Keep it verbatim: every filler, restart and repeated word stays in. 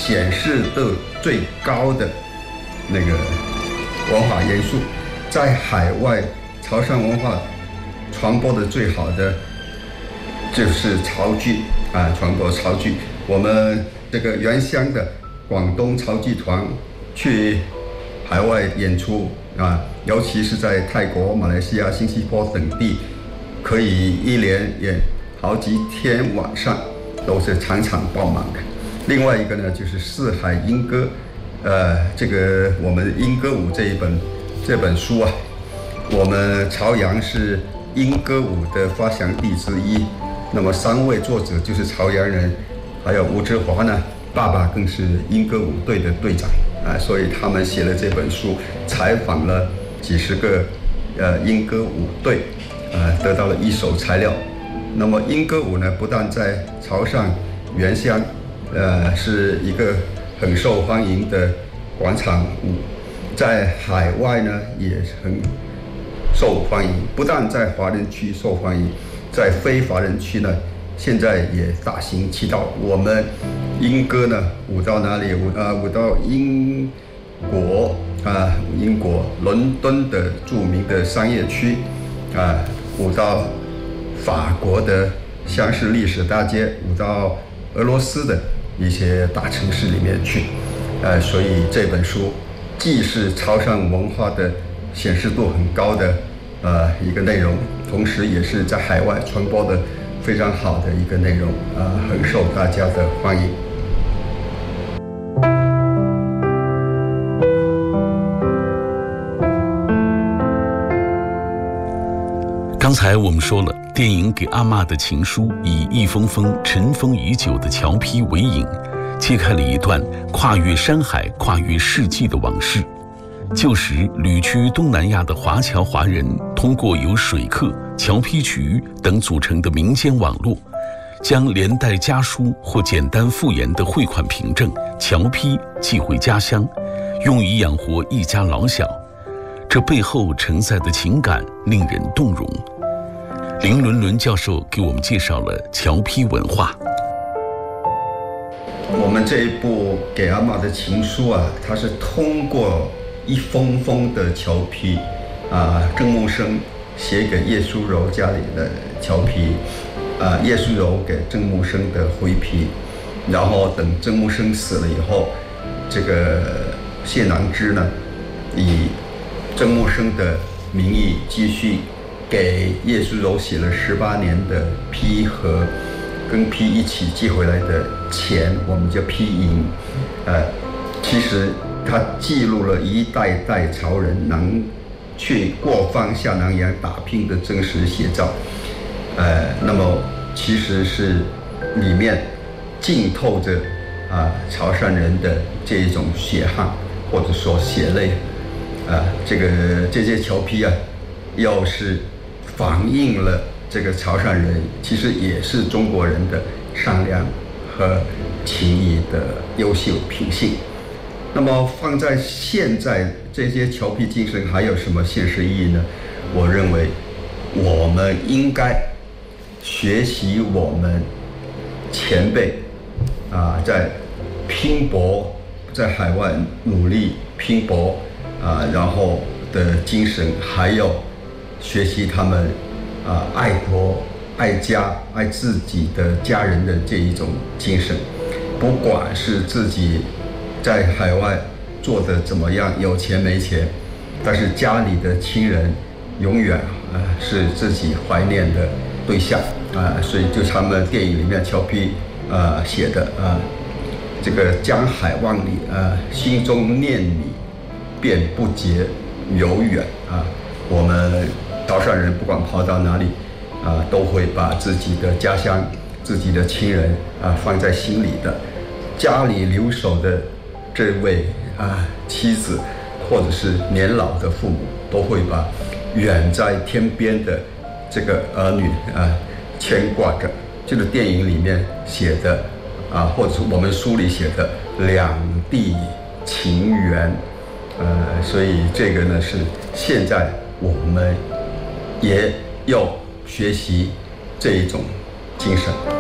显示度最高的那个文化元素，在海外潮汕文化传播的最好的就是潮剧啊，传播潮剧。我们这个原乡的广东潮剧团去海外演出啊，尤其是在泰国、马来西亚、新加坡等地，可以一连演好几天晚上，都是场场爆满的。另外一个呢，就是四海莺歌，呃，这个我们莺歌舞这一本这本书啊，我们朝阳是莺歌舞的发祥地之一。那么三位作者就是朝阳人，还有吴志华呢，爸爸更是莺歌舞队的队长啊，所以他们写了这本书，采访了几十个呃莺歌舞队，呃，得到了一手材料。那么莺歌舞呢，不但在潮汕原乡，呃，是一个很受欢迎的广场舞，在海外呢也很受欢迎，不但在华人区受欢迎，在非华人区呢，现在也大行其道。我们莺歌呢，舞到哪里？舞啊，舞到英国啊，英国伦敦的著名的商业区啊，舞到法国的香榭丽舍大街，舞到俄罗斯的一些大城市里面去。呃，所以这本书既是潮汕文化的显示度很高的呃一个内容，同时也是在海外传播的非常好的一个内容，呃，很受大家的欢迎。 刚才我们说了，电影《给阿嬷的情书》以一封封尘封已久的侨批为引，揭开了一段跨越山海、跨越世纪的往事。旧时旅居东南亚的华侨华人，通过由水客、侨批局等组成的民间网络，将连带家书或简单复言的汇款凭证、侨批寄回家乡，用以养活一家老小。这背后承载的情感令人动容。林伦伦教授给我们介绍了侨批文化。 我们这一部《给阿嬷的情书》啊，它是通过一封封的侨批啊，郑梦生写给叶淑柔家里的侨批，啊，叶淑柔给郑梦生的回批，然后等郑梦生死了以后，这个谢囊之呢，以郑梦生的名义继续给叶淑柔写了十八年的批和跟批一起寄回来的钱，我们叫批银。呃，其实它记录了一代代潮人能去过放下南洋打拼的真实写照。呃，那么其实是里面浸透着啊、呃、潮汕人的这一种血汗或者说血泪。啊，这个这些侨批啊，要是反映了这个潮汕人其实也是中国人的善良和情谊的优秀品性。那么放在现在，这些侨批精神还有什么现实意义呢？我认为我们应该学习我们前辈啊，在拼搏，在海外努力拼搏啊，然后的精神，还有学习他们啊爱国、爱家、爱自己的家人的这一种精神。不管是自己在海外做的怎么样，有钱没钱，但是家里的亲人永远啊是自己怀念的对象啊。所以就他们电影里面侨批啊写的啊，这个江海万里啊，心中念你，便不觉遥远啊！我们潮汕人不管跑到哪里啊，都会把自己的家乡、自己的亲人啊放在心里的。家里留守的这位啊妻子，或者是年老的父母，都会把远在天边的这个儿女啊牵挂着。这个电影里面写的啊，或者是我们书里写的两地情缘。呃，所以这个呢是现在我们也要学习这一种精神。